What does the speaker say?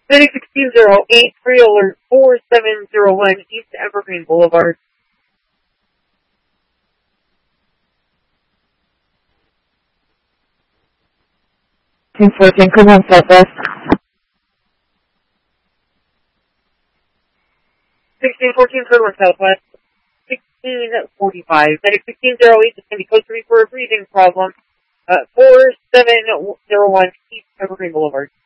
Medic 1608, free alert 4701, East Evergreen Boulevard. 214, come on, Southwest. 1614, code 1 Southwest. 1645. Medic 1608 is going to be code 3 for a breathing problem. 4701 East Evergreen Boulevard.